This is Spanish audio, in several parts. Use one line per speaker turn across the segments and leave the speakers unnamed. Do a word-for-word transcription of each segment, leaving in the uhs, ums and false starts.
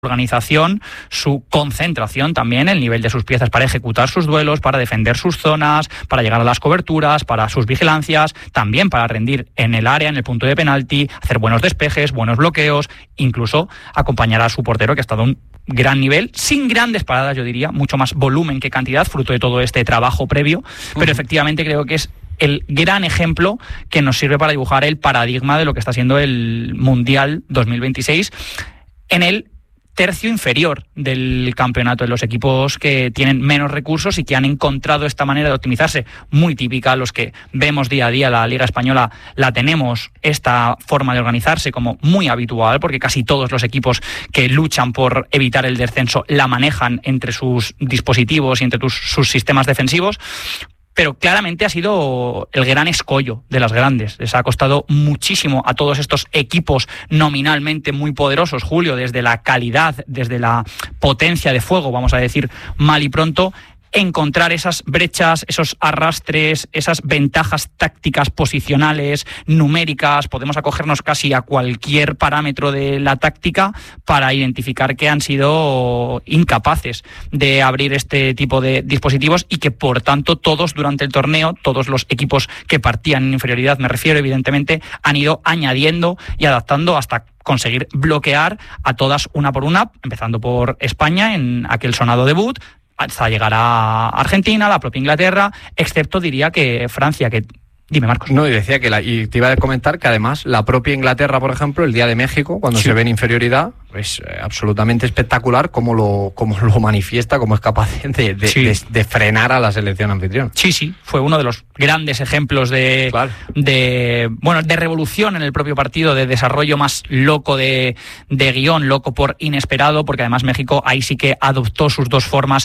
organización, su concentración también, el nivel de sus piezas para ejecutar sus duelos, para defender sus zonas, para llegar a las coberturas, para sus vigilancias, también para rendir en el área, en el punto de penalti, hacer buenos despejes, buenos bloqueos, incluso acompañar a su portero, que ha estado a un gran nivel, sin grandes paradas, yo diría, mucho más volumen que cantidad, fruto de todo este trabajo previo, pero uh-huh. efectivamente creo que es el gran ejemplo que nos sirve para dibujar el paradigma de lo que está siendo el Mundial dos mil veintiséis en el tercio inferior del campeonato, de los equipos que tienen menos recursos y que han encontrado esta manera de optimizarse, muy típica, los que vemos día a día la Liga Española, la tenemos, esta forma de organizarse como muy habitual, porque casi todos los equipos que luchan por evitar el descenso la manejan entre sus dispositivos y entre tus, sus sistemas defensivos. Pero claramente ha sido el gran escollo de las grandes. Les ha costado muchísimo a todos estos equipos nominalmente muy poderosos, Julio, desde la calidad, desde la potencia de fuego, vamos a decir mal y pronto, encontrar esas brechas, esos arrastres, esas ventajas tácticas, posicionales, numéricas. Podemos acogernos casi a cualquier parámetro de la táctica para identificar que han sido incapaces de abrir este tipo de dispositivos y que, por tanto, todos durante el torneo, todos los equipos que partían en inferioridad, me refiero evidentemente, han ido añadiendo y adaptando hasta conseguir bloquear a todas una por una, empezando por España en aquel sonado debut, hasta llegar a Argentina, la propia Inglaterra, excepto diría que Francia, que... Dime, Marcos.
No, y decía que la, y te iba a comentar que además la propia Inglaterra, por ejemplo, el día de México, cuando sí. se ve en inferioridad, es absolutamente espectacular cómo lo, cómo lo manifiesta, cómo es capaz de, de, sí. de, de frenar a la selección anfitriona.
Sí, sí, fue uno de los grandes ejemplos de, claro. de bueno, de revolución en el propio partido, de desarrollo más loco de, de guión, loco por inesperado, porque además México ahí sí que adoptó sus dos formas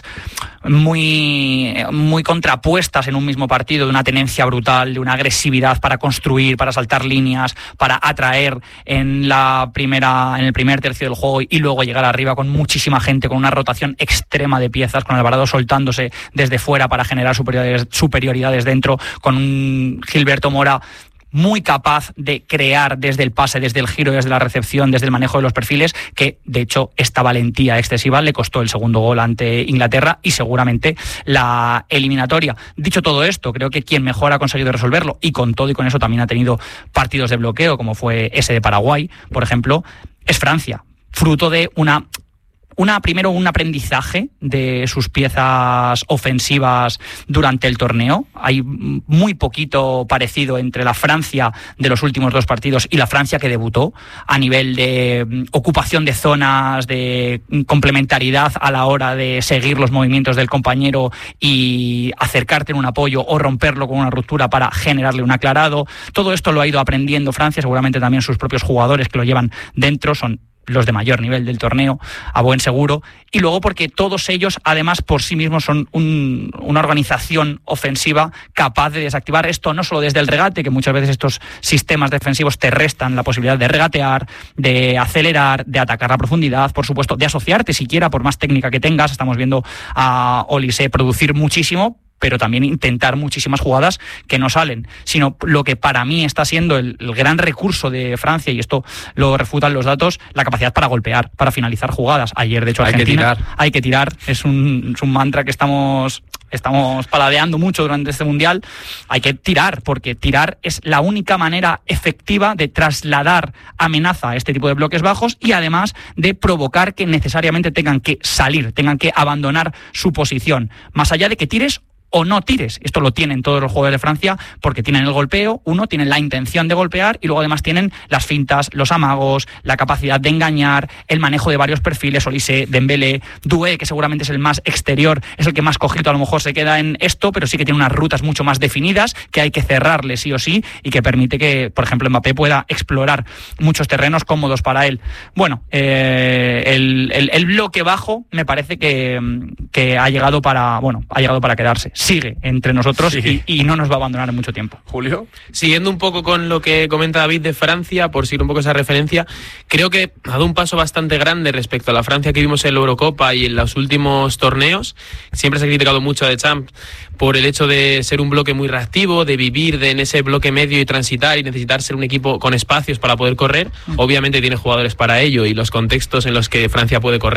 muy, muy contrapuestas en un mismo partido, de una tenencia brutal, de una agresividad para construir, para saltar líneas, para atraer en la primera, en el primer tercio del juego y luego llegar arriba con muchísima gente, con una rotación extrema de piezas, con Alvarado soltándose desde fuera para generar superioridades, superioridades dentro, con un Gilberto Mora muy capaz de crear desde el pase, desde el giro, desde la recepción, desde el manejo de los perfiles, que de hecho esta valentía excesiva le costó el segundo gol ante Inglaterra y seguramente la eliminatoria. Dicho todo esto, creo que quien mejor ha conseguido resolverlo, y con todo y con eso también ha tenido partidos de bloqueo, como fue ese de Paraguay, por ejemplo, es Francia, fruto de una... Una, primero, un aprendizaje de sus piezas ofensivas durante el torneo. Hay muy poquito parecido entre la Francia de los últimos dos partidos y la Francia que debutó, a nivel de ocupación de zonas, de complementariedad a la hora de seguir los movimientos del compañero y acercarte en un apoyo o romperlo con una ruptura para generarle un aclarado. Todo esto lo ha ido aprendiendo Francia, seguramente también sus propios jugadores que lo llevan dentro son los de mayor nivel del torneo, a buen seguro, y luego porque todos ellos, además, por sí mismos son un, una organización ofensiva capaz de desactivar esto, no solo desde el regate, que muchas veces estos sistemas defensivos te restan la posibilidad de regatear, de acelerar, de atacar a profundidad, por supuesto, de asociarte siquiera, por más técnica que tengas. Estamos viendo a Olise producir muchísimo, pero también intentar muchísimas jugadas que no salen, sino lo que para mí está siendo el, el gran recurso de Francia, y esto lo refutan los datos, la capacidad para golpear, para finalizar jugadas. Ayer, de hecho, Argentina... Hay que tirar. Hay que tirar, es un, es un mantra que estamos... Estamos paladeando mucho durante este Mundial. Hay que tirar, porque tirar es la única manera efectiva de trasladar amenaza a este tipo de bloques bajos y además de provocar que necesariamente tengan que salir, tengan que abandonar su posición. Más allá de que tires o no tires. Esto lo tienen todos los jugadores de Francia porque tienen el golpeo, uno, tienen la intención de golpear y luego además tienen las fintas, los amagos, la capacidad de engañar, el manejo de varios perfiles, Olise, Dembélé, Doué, que seguramente es el más exterior, es el que más cojito a lo mejor se queda en esto, pero sí que tiene unas rutas mucho más definidas que hay que cerrarle sí o sí y que permite que, por ejemplo, Mbappé pueda explorar muchos terrenos cómodos para él. Bueno, eh, el, el, el bloque bajo me parece que, que ha llegado para, bueno, ha llegado para quedarse. sigue entre nosotros sí. y, y no nos va a abandonar en mucho tiempo.
Julio.
Siguiendo un poco con lo que comenta David de Francia, por seguir un poco esa referencia, creo que ha dado un paso bastante grande respecto a la Francia que vimos en la Eurocopa y en los últimos torneos. Siempre se ha criticado mucho a Deschamps por el hecho de ser un bloque muy reactivo, de vivir de, en ese bloque medio y transitar y necesitar ser un equipo con espacios para poder correr. Obviamente tiene jugadores para ello y los contextos en los que Francia puede correr